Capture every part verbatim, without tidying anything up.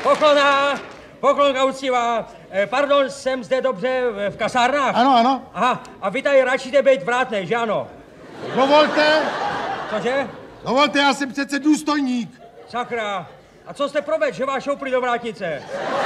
Poklona, poklonka uctivá. Eh, pardon, jsem zde dobře v kasárnách? Ano, ano. Aha, a vy tady radšíte být vrátnej, že ano? Dovolte. Cože? Dovolte, já jsem přece důstojník. Sakra. A co jste provedl, že vás šoupli do vrátnice?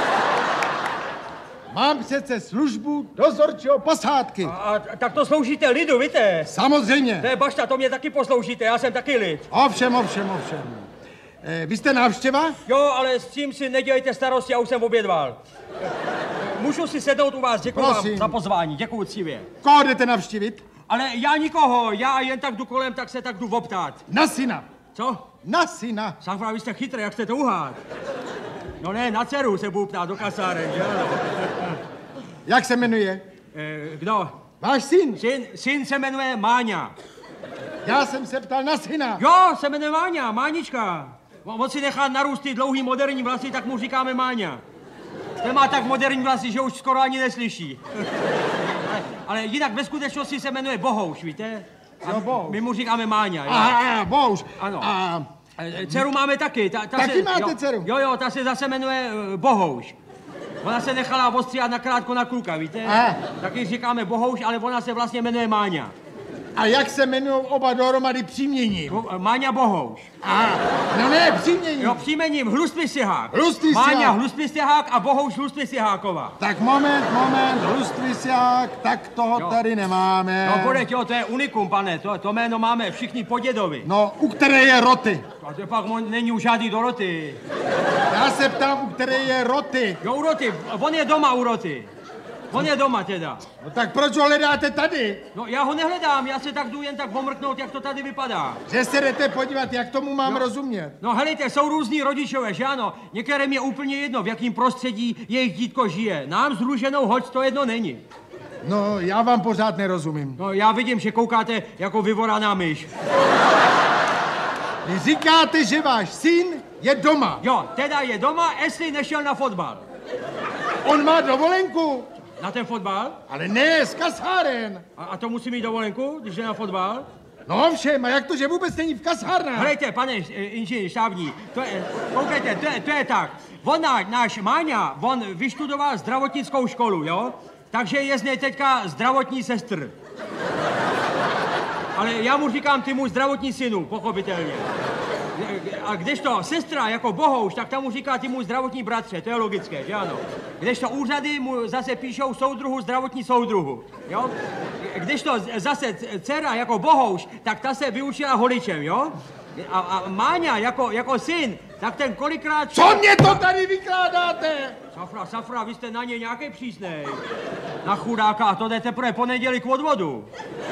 Mám přece službu dozorčího posádky. A, a tak to sloužíte lidu, víte? Samozřejmě. To je bašta, to mě taky posloužíte, já jsem taky lid. Ovšem, ovšem, ovšem. Eh, vy jste návštěva? Jo, ale s tím si nedělejte starosti, já už jsem obědval. Můžu si sednout u vás, děkuji vám za pozvání, děkuji ctivě. Koho jdete navštívit? Ale já nikoho, já jen tak jdu kolem, tak se tak jdu optat. Na syna. Co? Na syna. Sakra, vy jste chytrý, jak jste to uhádl? No ne, na dceru se budu ptát do kasáren, že ano? Jak se jmenuje? E, kdo? Váš syn. Syn, syn se jmenuje Máňa. Já jsem se ptal na syna. Jo, se jmenuje Máňa, Mánička. On si nechá narůst ty dlouhý moderní vlasy, tak mu říkáme Máňa. Ten má tak moderní vlasy, že už skoro ani neslyší. ale, ale jinak ve skutečnosti se jmenuje Bohouš, víte? Jo, Bohouš. My mu říkáme Máňa. Aha, Bohouš. Ano. A... Dceru máme taky. Ta, ta taky se, máte jo, dceru? Jo, jo, ta se zase jmenuje uh, Bohouš. Ona se nechala ostříhat nakrátko na kluka, víte? Aha. Taky říkáme Bohouš, ale ona se vlastně jmenuje Máňa. A jak se jmenují oba dohromady příjmením? Bo, Máňa Bohouš. Aha, no ne, příjmením. Jo, příjmením Hlustvy Sihák. Hlustvy Máňa Sihák. Hlustvy Sihák a Bohouš Hlustvy Siháková. Tak moment, moment, Hlustvy Sihák, tak toho Jo. tady nemáme. No, bude, jo, to je unikum, pane, to, to jméno máme všichni po dědovi. No, u které je Roty? A to pak on, není už žádný Doroty. Já se ptám, u které je Roty. Jo, u Roty, on je doma u Roty. On je doma teda. No tak proč ho hledáte tady? No já ho nehledám, já se tak jdu jen tak pomrknout, jak to tady vypadá. Že se jdete podívat, jak tomu mám Jo. rozumět. No helejte, jsou různí rodičové, že ano? Některým je úplně jedno, v jakém prostředí jejich dítko žije. Nám s růženou hoď to jedno není. No, já vám pořád nerozumím. No já vidím, že koukáte jako vyvoraná myš. Vy říkáte, že váš syn je doma. Jo, teda je doma, jestli nešel na fotbal. On má dovolenku. Na ten fotbal? Ale ne, z kasáren. A, a to musí mít dovolenku, když jde na fotbal? No ovšem, a jak to, že vůbec není v kasárnách? Helejte, pane eh, inženýr štábní, to je, koukejte, to je, to je tak. On, náš, náš Máňa, on vyštudoval zdravotnickou školu, jo? Takže je z něj teďka zdravotní sestr. Ale já mu říkám, ty můj zdravotní synu, pochopitelně. A kdežto sestra jako Bohouš, tak tam mu říká, ty můj zdravotní bratře, to je logické, že ano. Kdežto úřady mu zase píšou soudruhu, zdravotní soudruhu, jo. Kdežto zase dcera jako Bohouš, tak ta se vyučila holičem, jo. A, a Máňa jako, jako syn, tak ten kolikrát... Co mě to tady vykládáte? Safra, Safra, vy jste na ně nějaký přísnej. Na chudáka, to jde teprve ponedělí k odvodu.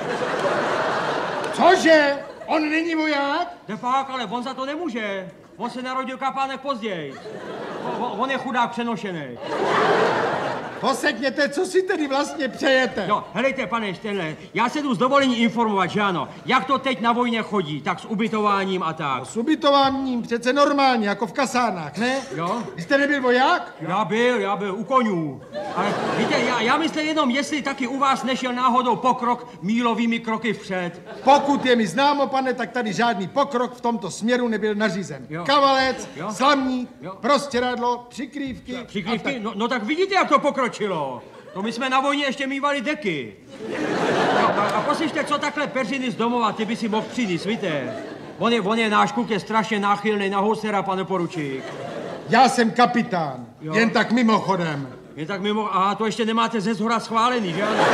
Cože? On není voják? De fakt, ale on za to nemůže. On se narodil kapánek později. On, on je chudák přenošený. Posekněte, co si tedy vlastně přejete? No, helejte, pane Štenle, já se jdu s dovolením informovat, že ano, jak to teď na vojně chodí, tak s ubytováním a tak. S ubytováním přece normálně, jako v kasárnách, ne? Jo? Vy jste nebyl voják? Já byl, já byl u konňů. Ale víte, já, já myslím jenom, jestli taky u vás nešel náhodou pokrok mílovými kroky vpřed. Pokud je mi známo, pane, tak tady žádný pokrok v tomto směru nebyl nařízen. Jo. Kavalec, Jo. slamník, Jo. prostěradlo, přikrývky. Přikrývky? No, no tak vidíte, jak to pokročilo. No my jsme na vojně ještě mívali deky. No, a, a poslyšte, co takhle peřiny z domova, ty by si mohl přinést, víte? On je, on je náš kluk, je strašně náchylný na housera, pane poručík. Já jsem kapitán, Jo. jen tak mimochodem. Je tak mimo, aha, to ještě nemáte ze zhora schválený, že ano?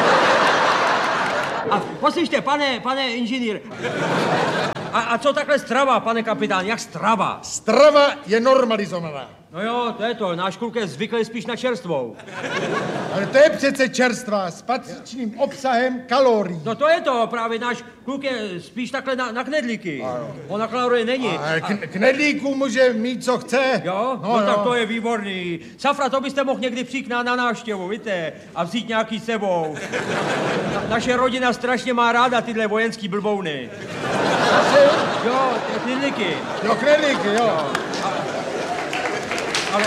A poslyšte, pane, pane inženýr, a, a co takhle strava, pane kapitán, jak strava? Strava je normalizovaná. No jo, to je to, náš kluk je zvyklý spíš na čerstvou. Ale to je přece čerstvá s patřičným obsahem kalorií. No to je to, právě náš kluk je spíš takhle na, na knedlíky. On na kalorie není. A k, knedlíků může mít, co chce. Jo? No, no tak to je výborný. Safra, to byste mohl někdy přijít na, na návštěvu, víte? A vzít nějaký s sebou. Na, naše rodina strašně má ráda tyhle vojenský blbouny. Jo, ty knedlíky. Jo, knedlíky, jo. Ale...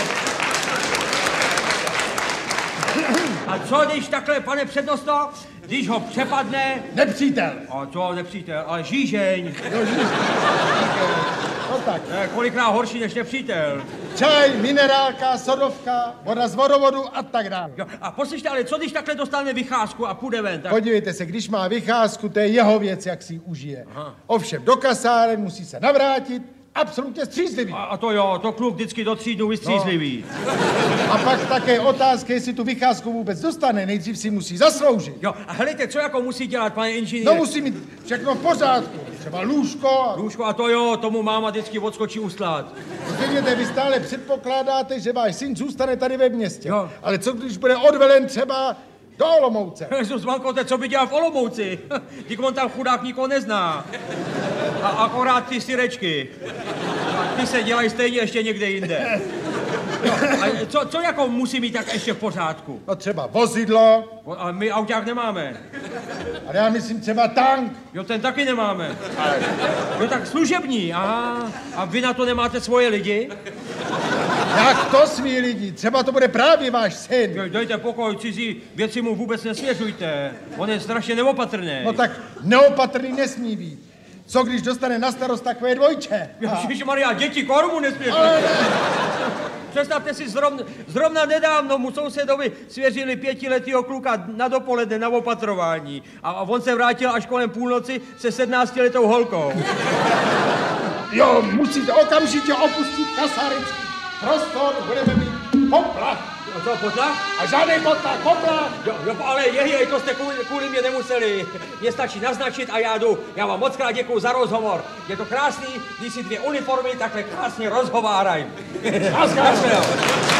A co když takhle, pane přednosto, když ho přepadne... Nepřítel. A co nepřítel, ale žížeň. Jo, žížeň. No tak. Ne, kolikrát horší než nepřítel. Čaj, minerálka, sodovka, voda z vodovodu a tak dále. Jo, a poslyšte, ale co když takhle dostane vycházku a půjde ven? Tak... Podívejte se, když má vycházku, to je jeho věc, jak si ji užije. Aha. Ovšem do kasáren musí se navrátit, absolutně střízlivý. A, a to jo, to kluk vždycky do tří dnů vystřízlivý. No. A pak také otázka, jestli tu vycházku vůbec dostane, nejdřív si musí zasloužit. Jo, a helejte, co jako musí dělat, pane inženýr? No musí mít všechno v pořádku, třeba lůžko. Lůžko, a to jo, tomu máma vždycky odskočí uslát. Rozumíte, vy stále předpokládáte, že váš syn zůstane tady ve městě. Jo. Ale co když bude odvelen třeba do Olomouce? Jezus, mankote, co by dělal v Olomouci? Dík on tam chudák nikoho nezná. A akorát ty syrečky. A ty se dělají stejně ještě někde jinde. Jo, a co, co jako musí mít tak ještě v pořádku? No třeba vozidlo, Ale my auták nemáme. ale já myslím třeba tank. Jo, ten taky nemáme. Jo, tak služební, aha. A vy na to nemáte svoje lidi? Jak to, svý lidi? Třeba to bude právě váš syn. Jo, dejte pokoj, cizí věci mu vůbec nesvěřujte. On je strašně neopatrný. No tak neopatrný nesmí být. Co když dostane na starost takové dvojče? Ježišmarja, děti kormu nesvěřujte. Ale ne. Představte si, zrovna, zrovna nedávno mu sousedovi svěřili pětiletýho kluka na dopoledne na opatrování. A, a on se vrátil až kolem půlnoci se sednáctiletou holkou. Jo, musíte okamžitě opustit kasárenský prostor, budeme mít poplach. A co, potlach? A žádný potlach, poplach. Jo, jo, ale jej, to jste kvůli, kvůli mě nemuseli. Mě stačí naznačit a já jdu. Já vám moc krát děkuju za rozhovor. Je to krásný, když si dvě uniformy takhle krásně rozhovárají. Naschledanou.